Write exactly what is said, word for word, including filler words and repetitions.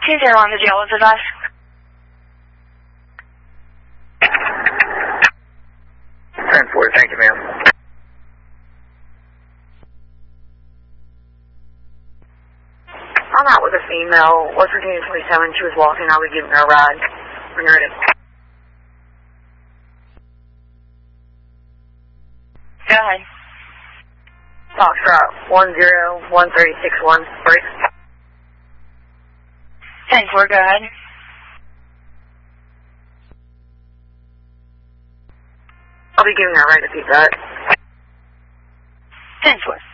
two zero on the jail was advised. ten four, thank you, ma'am. I'm out with a female. West Virginia twenty-seven. She was walking. I'll be giving her a ride. When you're ready. Go ahead. Foxtrot one zero one three six one three. ten four, go ahead. I'll be giving her a ride to pick that. ten four.